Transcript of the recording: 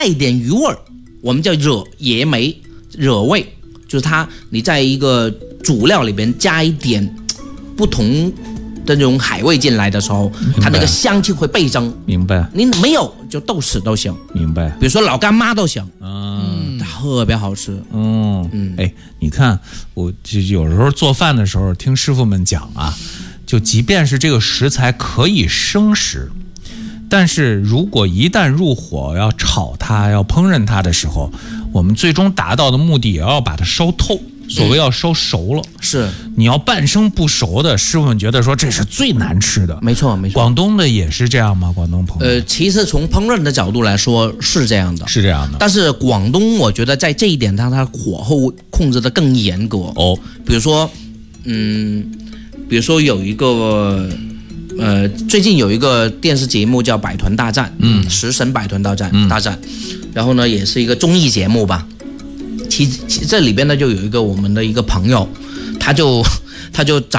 一点鱼味儿，我们叫惹爷梅，惹味，就是你在一个主料里边加一点不同的这种海味进来的时候，它那个香气会倍增。 明白。 你没有就豆豉都行。 明白。 比如说老干妈都行。特别好吃。 哎，你看我就有时候做饭的时候听师傅们讲啊，就即便是这个食材可以生食，但是如果一旦入火要炒它要烹饪它的时候，我们最终达到的目的也要把它烧透，所谓要烧熟了。 是你要半生不熟的，师傅们觉得说这是最难吃的。 没错没错。 广东的也是这样吗？广东朋友？ 其实从烹饪的角度来说是这样的， 是这样的。 但是广东我觉得在这一点它火候控制的更严格。比如说有一个最近有一个电视节目叫《百团大战》，食神百团大战，然后呢也是一个综艺节目吧。其实这里边呢就有一个我们的一个朋友，他就找